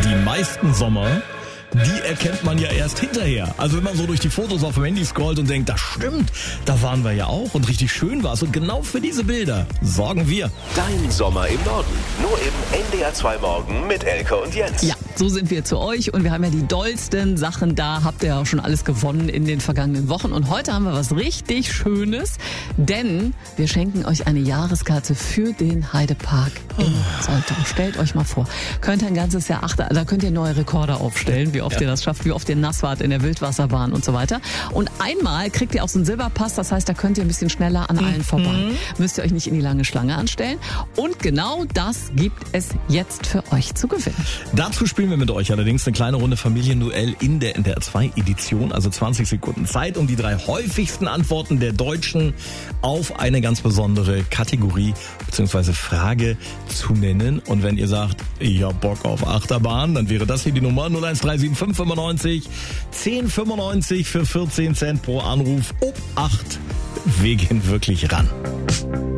Die meisten Sommer, die erkennt man ja erst hinterher. Also wenn man so durch die Fotos auf dem Handy scrollt und denkt, das stimmt, da waren wir ja auch und richtig schön war es. Und genau für diese Bilder sorgen wir. Dein Sommer im Norden. Nur im NDR 2 Morgen mit Elke und Jens. Ja, so sind wir zu euch und wir haben ja die dollsten Sachen da. Habt ihr ja auch schon alles gewonnen in den vergangenen Wochen. Und heute haben wir was richtig Schönes, denn wir schenken euch eine Jahreskarte für den Heidepark in Soltau. Stellt euch mal vor, könnt ihr ein ganzes Jahr da könnt ihr neue Rekorde aufstellen, wie oft ihr das schafft, wie oft ihr nass wart in der Wildwasserbahn und so weiter. Und einmal kriegt ihr auch so einen Silberpass, das heißt, da könnt ihr ein bisschen schneller an allen vorbei. Müsst ihr euch nicht in die lange Schlange anstellen. Und genau das gibt es jetzt für euch zu gewinnen. Dazu spielen wir mit euch allerdings eine kleine Runde Familienduell in der NDR 2 Edition, also 20 Sekunden Zeit, um die 3 häufigsten Antworten der Deutschen auf eine ganz besondere Kategorie bzw. Frage zu nennen. Und wenn ihr sagt, ich hab Bock auf Achterbahn, dann wäre das hier die Nummer 01375 95 1095 für 14 Cent pro Anruf. Ob 8. Wir gehen wirklich ran.